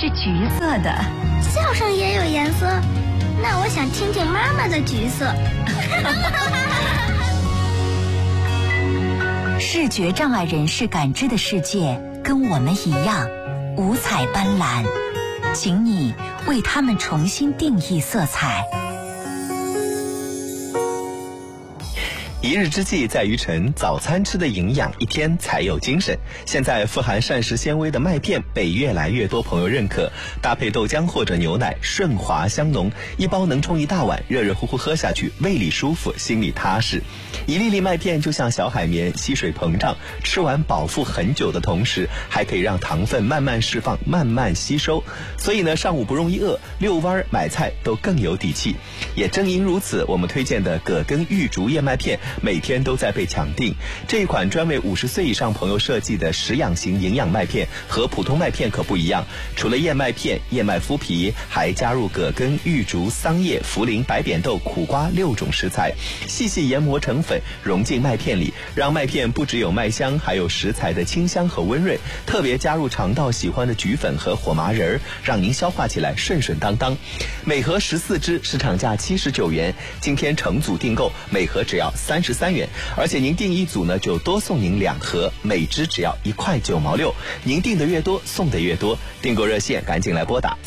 是橘色的。 笑声也有颜色，那我想听听妈妈的橘色。 视觉障碍人士感知的世界跟我们一样五彩斑斓，请你为他们重新定义色彩。 一日之计在于晨，早餐吃的营养，一天才有精神。现在富含膳食纤维的麦片被越来越多朋友认可，搭配豆浆或者牛奶，顺滑香浓，一包能冲一大碗，热热乎乎喝下去，胃里舒服，心里踏实。一粒粒麦片就像小海绵，吸水膨胀，吃完饱腹很久的同时，还可以让糖分慢慢释放，慢慢吸收。所以呢，上午不容易饿，遛弯买菜都更有底气。也正因如此，我们推荐的葛根玉竹燕麦片每天都在被抢订。这一款专为50岁以上朋友设计的食养型营养麦片和普通麦片可不一样，除了燕麦片、燕麦麸皮，还加入葛根、玉竹、桑叶、茯苓、白扁豆、苦瓜6种食材，细细研磨成粉，融进麦片里，让麦片不只有麦香，还有食材的清香和温润。特别加入肠道喜欢的菊粉和火麻仁，让您消化起来顺顺当当。每盒14支，市场价79元，今天成组订购，每盒只要33元，而且您订一组呢，就多送您2盒，每支只要1块9毛6。您订的越多，送的越多。订购热线赶紧来拨打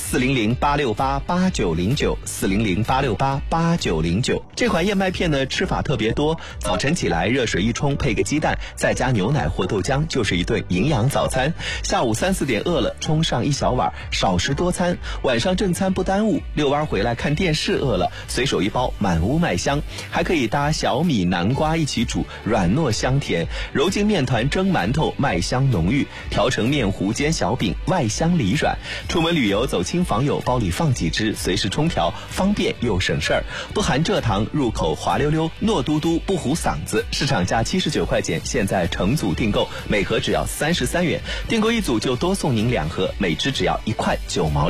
400-868-8909，400-868-8909。这款燕麦片呢，吃法特别多，早晨起来热水一冲，配个鸡蛋，再加牛奶或豆浆，就是一顿营养早餐。下午3、4点饿了，冲上1小碗，少食多餐。晚上正餐不耽误，遛弯回来看电视饿了，随手一包，满屋麦香。还可以搭小米、南瓜一起煮，软糯香甜。揉进面团蒸馒头，麦香浓郁。调成面糊煎小饼，外香里软。出门旅游走亲访友，包里放几只，随时冲调，方便又省事儿。不含蔗糖，入口滑溜溜，糯嘟嘟，不糊嗓子。市场价79块钱，现在成组订购，每盒只要33元。订购一组就多送您2盒，每支只要1块9毛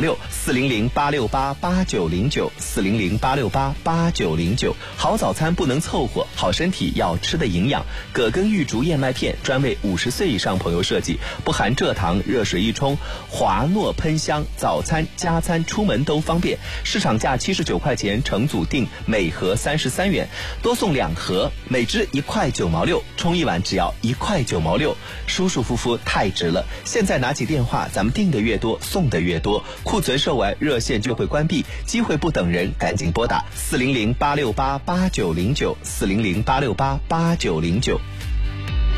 6。400-868-8909，400-868-8909。好早餐不能凑合，好身体要吃的营养。葛根玉竹燕麦片专为50岁以上朋友设计，不含蔗糖，热水一冲，滑糯喷香，早餐、加餐、出门都方便。市场价79块钱，成组订，每盒33元，多送2盒，每支1块9毛6，冲一碗只要1块9毛6，舒舒服服太值了。现在拿起电话，咱们订的越多，送的越多，库存售完，热线就会关闭，机会不等人，赶紧拨打400-868-8909，400-868-8909。